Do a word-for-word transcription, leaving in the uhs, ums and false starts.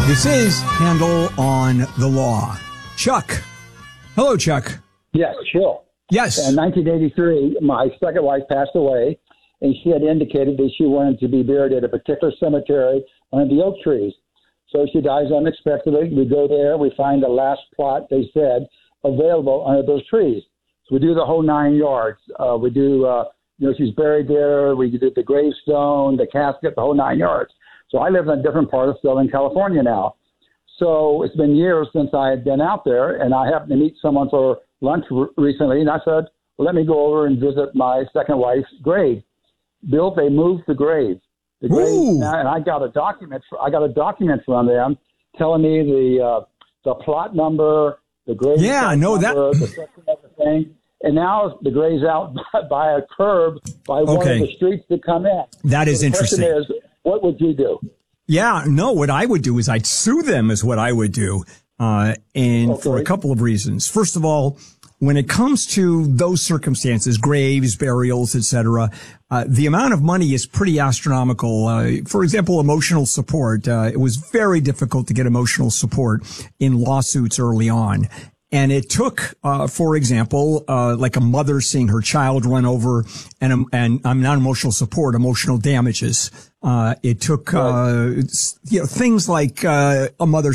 This is Handel on the Law. Chuck. Hello, Chuck. Yes, sure. Yes. In nineteen eighty-three, my second wife passed away, and she had indicated that she wanted to be buried at a particular cemetery under the oak trees. So she dies unexpectedly. We go there. We find the last plot, they said, available under those trees. So we do the whole nine yards. Uh, we do, uh, you know, she's buried there. We do the gravestone, the casket, the whole nine yards. So I live in a different part of Southern California now. So it's been years since I had been out there, and I happened to meet someone for lunch r- recently, and I said, well, let me go over and visit my second wife's grave. Bill, they moved the grave. The grave now, and I got a document. I got a document from them telling me the uh, the plot number, the grave. Yeah, I know number, that. The section of the thing. And now the grave's out by, by a curb by one Okay. of the streets that come in. That is so the interesting. question is, what would you do? Yeah, no, what I would do is I'd sue them is what I would do. Uh, and Okay. for a couple of reasons. First of all, when it comes to those circumstances, graves, burials, et cetera, uh, the amount of money is pretty astronomical. Uh, for example, emotional support. Uh, it was very difficult to get emotional support in lawsuits early on. And it took, uh, for example, uh, like a mother seeing her child run over and, um, and I'm not emotional support, emotional damages. Uh, it took, uh, you know, things like, uh, a mother